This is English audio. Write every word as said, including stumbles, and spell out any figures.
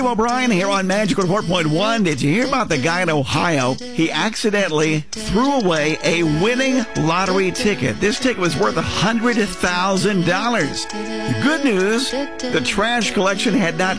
Dave O'Brien here on Magical four point one. Did you hear about the guy in Ohio? He accidentally threw away a winning lottery ticket. This ticket was worth one hundred thousand dollars. Good news, the trash collection had not